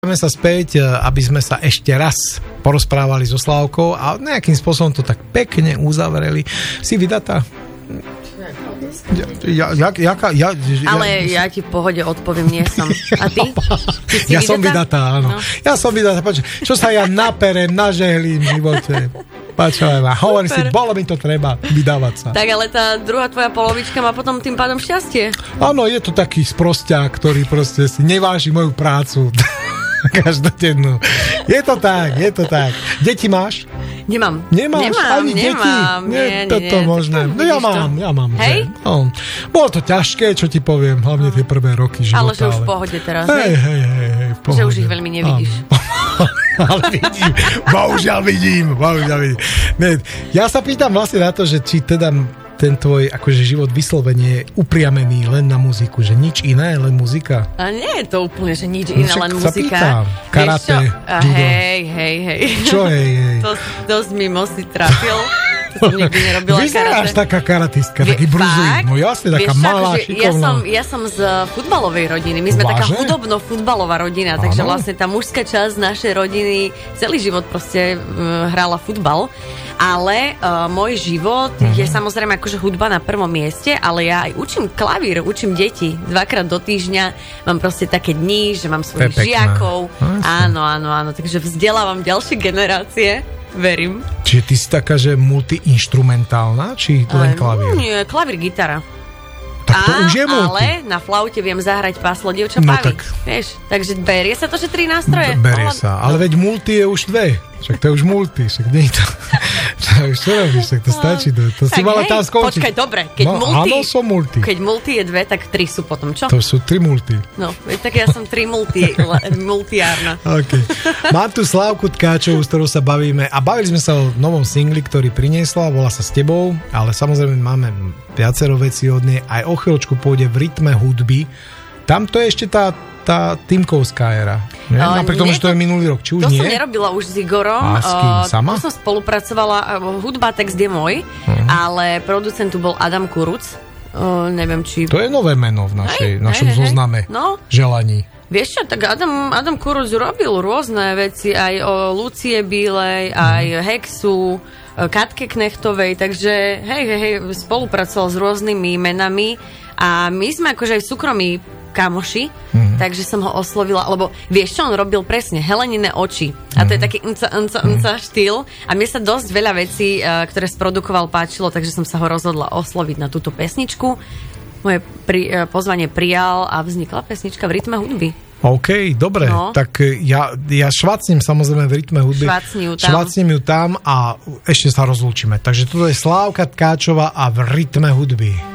Poďme sa späť, aby sme sa ešte raz porozprávali so Slávkou a nejakým spôsobom to tak pekne uzavreli. Si vydatá? Ale ja ti v pohode odpoviem, nie som. A ty? Ja som vydatá, áno. No. Ja som vydatá, počkaj, čo sa ja naperem, nažehlím v živote. Hovorím si, bolo mi to treba vydávať sa. Tak ale tá druhá tvoja polovička má potom tým pádom šťastie. Áno, je to taký sprosťák, ktorý proste si neváži moju prácu. Každodennú. Je to tak. Deti máš? Nemám. Nemáš ani deti? Nie, toto možné. No ja mám. Hej? No, bolo to ťažké, čo ti poviem, hlavne tie prvé roky života. Ale že už v pohode teraz, hej, v pohode. Že už ich veľmi nevidíš. Ale vidím, bohužiaľ vidím. Nie, ja sa pýtam vlastne na to, že či teda ten tvoj akože život vyslovene je upriamený len na muziku, že nič iné, len muzika? A nie je to úplne, že nič iné, len muzika. Pýtam. Karate, judo. Hej. Čo hej? To dosť mimo si trafil. To som nikdy nerobila karate. Vyzeráš taká karatistka, taký bruzuj. No jasne, taká malá, šikovná. Ja som z futbalovej rodiny. My sme taká hudobno-futbalová rodina, takže vlastne tá mužská časť našej rodiny celý život proste hrála futbal. Ale môj život je samozrejme akože hudba na prvom mieste, ale ja aj učím klavír, učím deti 2-krát do týždňa, mám proste také dni, že mám svojich žiakov. Áno, takže vzdelávam ďalšie generácie, verím. Čiže ty si taká, že multiinštrumentálna, či len klavír? Nie, klavír, gitara. Tak to už je multi. Ale na flaute viem zahrať páslo dievča pavy. Tak. Vieš, takže berie sa to, že 3 nástroje? Berie sa, ale veď multi je už 2. Však to je už multi, však nie je to. Čo robíš, tak to stačí. To si mala tam skončiť. Počkaj, dobre, keď áno, som multi. Keď multi je 2, tak 3 sú potom, čo? To sú 3 multi. No, tak ja som 3 multiárna. Okay. Mám tu Slávku Tkáčovú, s ktorou sa bavíme a bavili sme sa o novom singli, ktorý priniesla, volá sa S tebou, ale samozrejme máme viacero vecí od nej. Aj o chvíľočku pôjde v rytme hudby. Tam to je ešte tá Týmkovská éra. Napriek tomu, že to je minulý rok. Či už nie? To som nerobila už s Igorom. A s kým? Sama? To som spolupracovala. Hudba, text je môj, ale producent tu bol Adam Kuruc. Neviem, či... To je nové meno v našom zozname želaní. Vieš čo, tak Adam Kuruc robil rôzne veci, aj o Lucie Bílej, aj Hexu, Katke Knechtovej, takže hej, spolupracoval s rôznymi menami a my sme akože aj v súkromí kamoši, takže som ho oslovila, lebo vieš čo, on robil presne Helenine oči a to je taký štýl a mne sa dosť veľa vecí, ktoré sprodukoval, páčilo, takže som sa ho rozhodla osloviť na túto pesničku. Moje pozvanie prijal a vznikla pesnička v rytme hudby. OK, dobre, tak ja švacním samozrejme v rytme hudby. Švacním ju tam a ešte sa rozlúčime. Takže toto je Slávka Tkáčová a v rytme hudby.